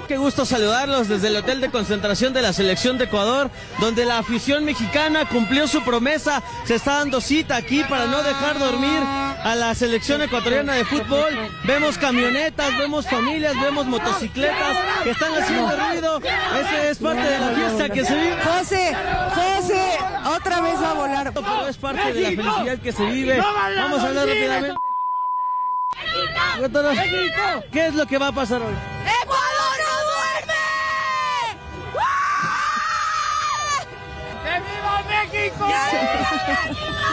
Qué gusto saludarlos desde el hotel de concentración de la selección de Ecuador, donde la afición mexicana cumplió su promesa. Se está dando cita aquí para no dejar dormir a la selección ecuatoriana de fútbol. Vemos camionetas, vemos familias, vemos motocicletas que están haciendo ruido. Ese es parte de la fiesta que se vive. José, otra vez va a volar. Pero es parte de la felicidad que se vive. Vamos a hablar rápidamente. ¿Qué es lo que va a pasar hoy? ¡Ecuador no duerme! ¡Que viva México!